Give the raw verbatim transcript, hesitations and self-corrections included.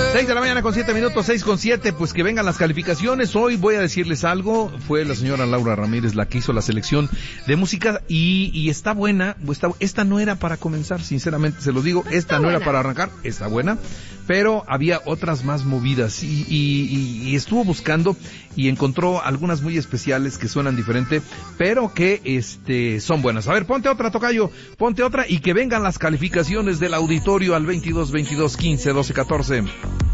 seis de la mañana con siete minutos, seis con siete, pues que vengan las calificaciones. Hoy voy a decirles algo, fue la señora Laura Ramírez la que hizo la selección de música y, y está buena, está, esta no era para comenzar, sinceramente se lo digo, esta está no buena. era para arrancar, está buena, pero había otras más movidas y, y, y estuvo buscando y encontró algunas muy especiales que suenan diferente, pero que este son buenas. A ver, ponte otra, tocayo, ponte otra y que vengan las calificaciones del auditorio al veintidós, veintidós, quince, doce, catorce.